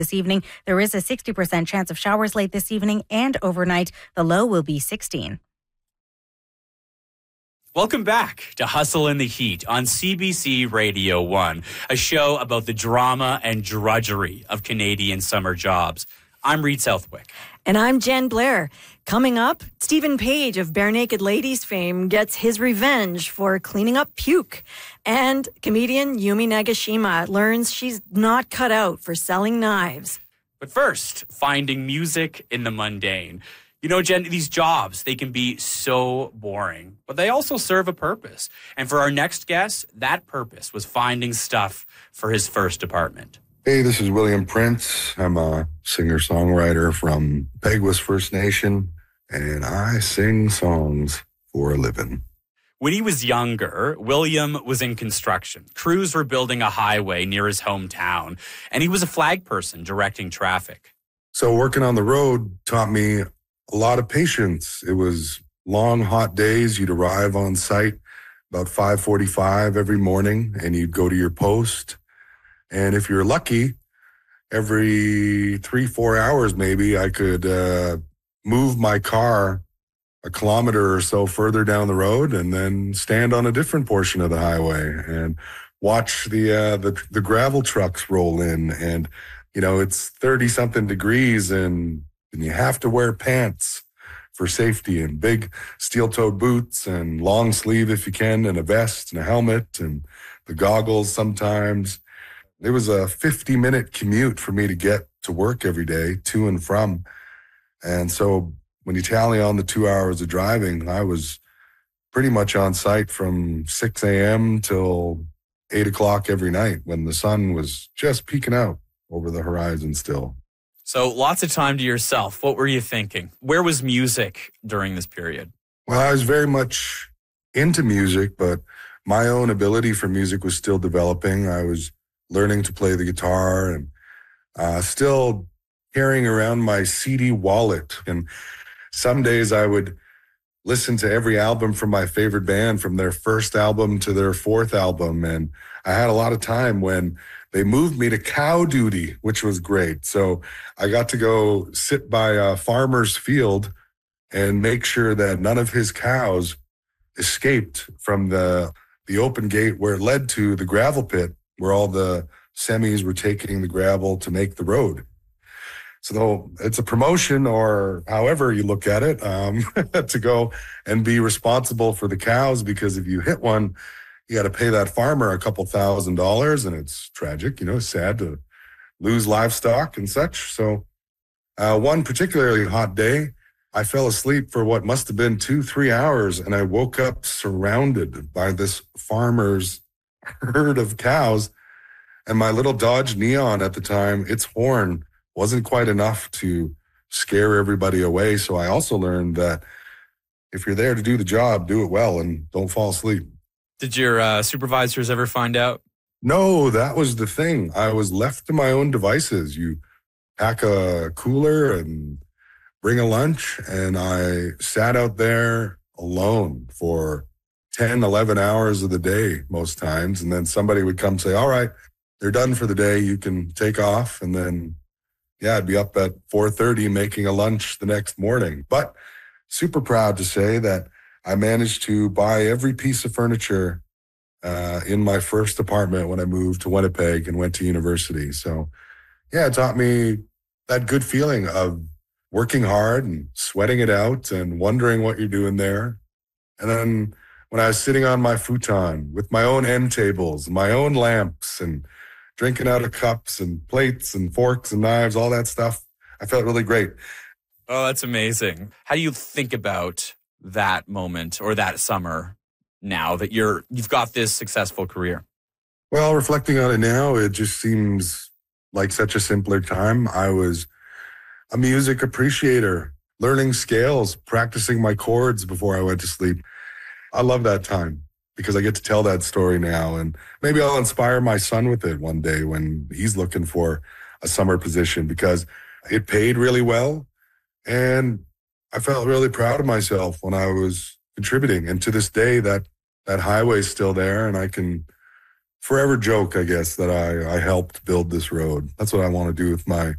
this evening. There is a 60% chance of showers late this evening and overnight. The low will be 16. Welcome back to Hustle in the Heat on CBC Radio 1, a show about the drama and drudgery of Canadian summer jobs. I'm Reed Southwick. And I'm Jen Blair. Coming up, Stephen Page of Bare Naked Ladies fame gets his revenge for cleaning up puke. And comedian Yumi Nagashima learns she's not cut out for selling knives. But first, finding music in the mundane. You know, Jen, these jobs, they can be so boring, but they also serve a purpose. And for our next guest, that purpose was finding stuff for his first apartment. Hey, this is William Prince. I'm a singer-songwriter from Peguis First Nation, and I sing songs for a living. When he was younger, William was in construction. Crews were building a highway near his hometown, and he was a flag person directing traffic. So working on the road taught me a lot of patience. It was long, hot days. You'd arrive on site about 5:45 every morning, and you'd go to your post. And if you're lucky, every 3-4 hours maybe, I could move my car a kilometer or so further down the road and then stand on a different portion of the highway and watch the gravel trucks roll in. And, you know, it's 30-something degrees and you have to wear pants for safety and big steel-toed boots and long sleeve if you can and a vest and a helmet and the goggles sometimes. It was a 50-minute commute for me to get to work every day, to and from. And so when you tally on the 2 hours of driving, I was pretty much on site from 6 a.m. till 8 o'clock every night when the sun was just peeking out over the horizon still. So lots of time to yourself. What were you thinking? Where was music during this period? Well, I was very much into music, but my own ability for music was still developing. I was learning to play the guitar and still carrying around my CD wallet. And some days I would listen to every album from my favorite band, from their first album to their fourth album. And I had a lot of time when they moved me to cow duty, which was great. So I got to go sit by a farmer's field and make sure that none of his cows escaped from the open gate where it led to the gravel pit, where all the semis were taking the gravel to make the road. So it's a promotion, or however you look at it, to go and be responsible for the cows, because if you hit one, you got to pay that farmer a couple $1,000, and it's tragic, you know, sad to lose livestock and such. So one particularly hot day, I fell asleep for what must have been 2-3 hours, and I woke up surrounded by this farmer's herd of cows. And my little Dodge Neon at the time, its horn wasn't quite enough to scare everybody away. So I also learned that if you're there to do the job, do it well and don't fall asleep. Did your supervisors ever find out? No, that was the thing. I was left to my own devices. You pack a cooler and bring a lunch, and I sat out there alone for 10, 11 hours of the day most times. And then somebody would come say, all right, they're done for the day. You can take off. And then, yeah, I'd be up at 4:30 making a lunch the next morning. But super proud to say that I managed to buy every piece of furniture in my first apartment when I moved to Winnipeg and went to university. So, yeah, it taught me that good feeling of working hard and sweating it out and wondering what you're doing there. And then when I was sitting on my futon with my own end tables, my own lamps, and drinking out of cups and plates and forks and knives, all that stuff, I felt really great. Oh, that's amazing. How do you think about that moment or that summer now that you've got this successful career? Well, reflecting on it now, it just seems like such a simpler time. I was a music appreciator, learning scales, practicing my chords before I went to sleep. I love that time because I get to tell that story now, and maybe I'll inspire my son with it one day when he's looking for a summer position, because it paid really well. And I felt really proud of myself when I was contributing. And to this day, that highway's still there, and I can forever joke, I guess, that I helped build this road. That's what I want to do with my